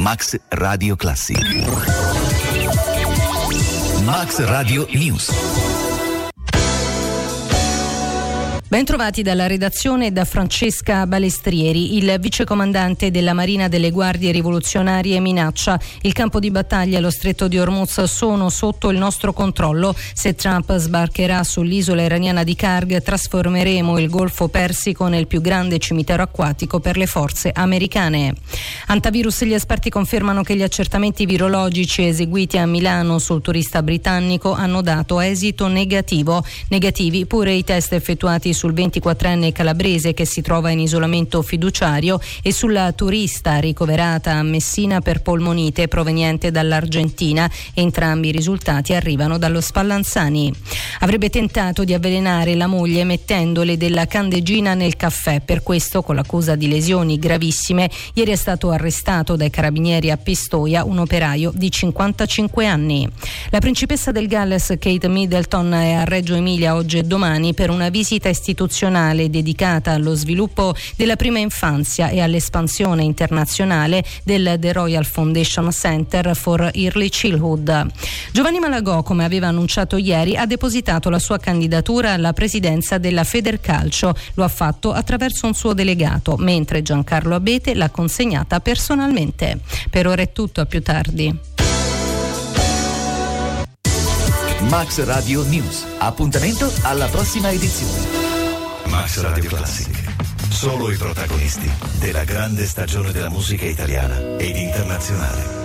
Max Radio Classic. Max Radio News. Ben trovati dalla redazione e da Francesca Balestrieri. Il vicecomandante della Marina delle Guardie Rivoluzionarie minaccia: il campo di battaglia e lo stretto di Hormuz sono sotto il nostro controllo. Se Trump sbarcherà sull'isola iraniana di Karg, trasformeremo il Golfo Persico nel più grande cimitero acquatico per le forze americane. Antivirus: gli esperti confermano che gli accertamenti virologici eseguiti a Milano sul turista britannico hanno dato esito negativo. Negativi pure i test effettuati sul 24enne calabrese che si trova in isolamento fiduciario e sulla turista ricoverata a Messina per polmonite proveniente dall'Argentina. Entrambi i risultati arrivano dallo Spallanzani. Avrebbe tentato di avvelenare la moglie mettendole della candeggina nel caffè. Per questo, con l'accusa di lesioni gravissime, ieri è stato arrestato dai carabinieri a Pistoia un operaio di 55 anni. La principessa del Galles Kate Middleton è a Reggio Emilia oggi e domani per una visita istituzionale dedicata allo sviluppo della prima infanzia e all'espansione internazionale del The Royal Foundation Center for Early Childhood. Giovanni Malagò, come aveva annunciato ieri, ha depositato la sua candidatura alla presidenza della Federcalcio. Lo ha fatto attraverso un suo delegato, mentre Giancarlo Abete l'ha consegnata personalmente. Per ora è tutto, a più tardi. Max Radio News. Appuntamento alla prossima edizione. Max Radio Classic. Solo i protagonisti della grande stagione della musica italiana ed internazionale.